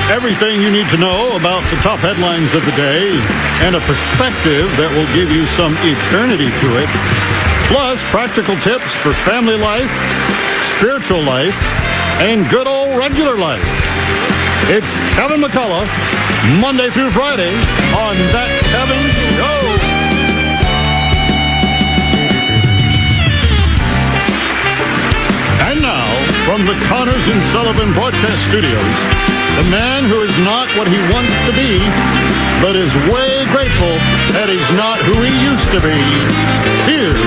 Everything you need to know about the top headlines of the day and a perspective that will give you some eternity to it. Plus, practical tips for family life, spiritual life, and good old regular life. It's Kevin McCullough, Monday through Friday on That Kevin Show. And now, from the Connors and Sullivan Broadcast Studios, the man who is not what he wants to be, but is way grateful that he's not who he used to be. Here's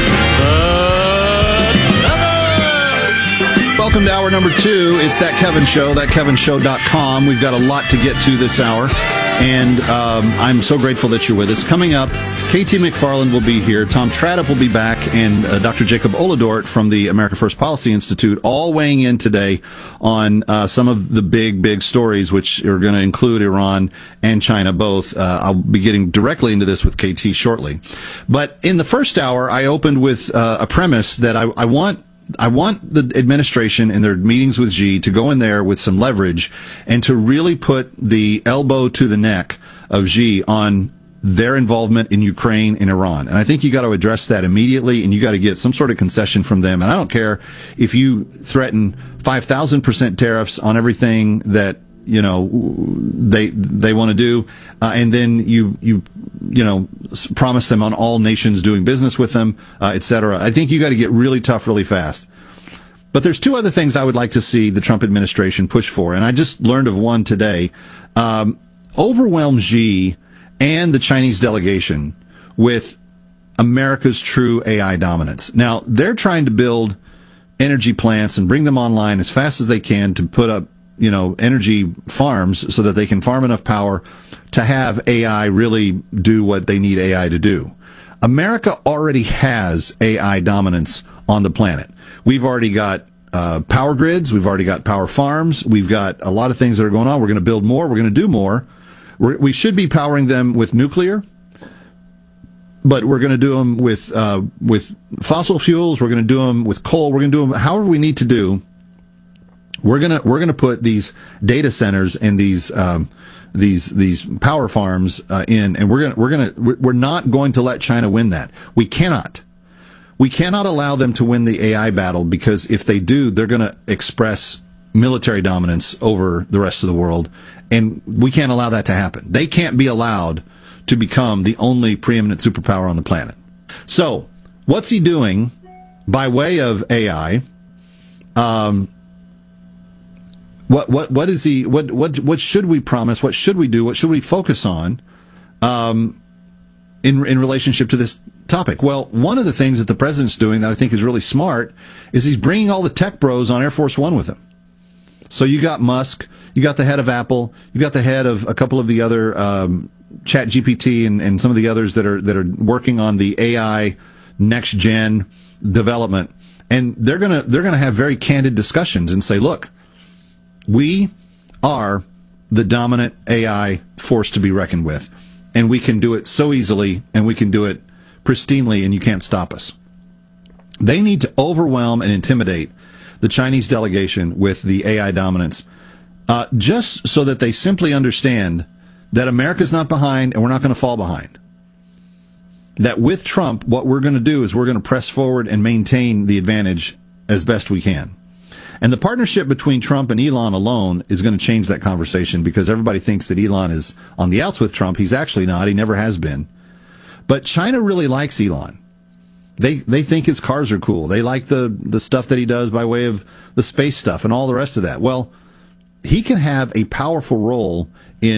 Kevin! Welcome to hour number 2. It's That Kevin Show, thatkevinshow.com. We've got a lot to get to this hour, and I'm so grateful that you're with us. Coming up, KT McFarland will be here, Tom Tradup will be back, and Dr. Jacob Oladort from the America First Policy Institute, all weighing in today on some of the big stories, which are going to include Iran and China both. I'll be getting directly into this with KT shortly. But in the first hour, I opened with a premise that I want the administration in their meetings with Xi to go in there with some leverage and to really put the elbow to the neck of Xi on their involvement in Ukraine and Iran. And I think you got to address that immediately, and you got to get some sort of concession from them. And I don't care if you threaten 5,000% tariffs on everything that, you know, they want to do, and then you promise them on all nations doing business with them, etc. I think you got to get really tough really fast. But there's two other things I would like to see the Trump administration push for, and I just learned of one today. Overwhelm Xi and the Chinese delegation with America's true AI dominance. Now, they're trying to build energy plants and bring them online as fast as they can to put up, energy farms so that they can farm enough power to have AI really do what they need AI to do. America already has AI dominance on the planet. We've already got power grids. We've already got power farms. We've got a lot of things that are going on. We're going to build more. We're going to do more. We should be powering them with nuclear, but we're going to do them with fossil fuels. We're going to do them with coal. We're going to do them however we need to do. We're going to put these data centers and these power farms in, and we're not going to let China win that. We cannot allow them to win the AI battle, because if they do, they're going to express military dominance over the rest of the world, and we can't allow that to happen. They can't be allowed to become the only preeminent superpower on the planet. So, what's he doing by way of AI? What is he? What should we promise? What should we do? What should we focus on in relationship to this topic? Well, one of the things that the president's doing that I think is really smart is he's bringing all the tech bros on Air Force One with him. So you got Musk, you got the head of Apple, you got the head of a couple of the other ChatGPT and some of the others that are working on the AI next gen development, and they're gonna have very candid discussions and say, look, we are the dominant AI force to be reckoned with, and we can do it so easily, and we can do it pristinely, and you can't stop us. They need to overwhelm and intimidate the Chinese delegation with the AI dominance, just so that they simply understand that America's not behind and we're not going to fall behind. That with Trump, what we're going to do is we're going to press forward and maintain the advantage as best we can. And the partnership between Trump and Elon alone is going to change that conversation, because everybody thinks that Elon is on the outs with Trump. He's actually not. He never has been. But China really likes Elon. They think his cars are cool. They like the stuff that he does by way of the space stuff and all the rest of that. Well, he can have a powerful role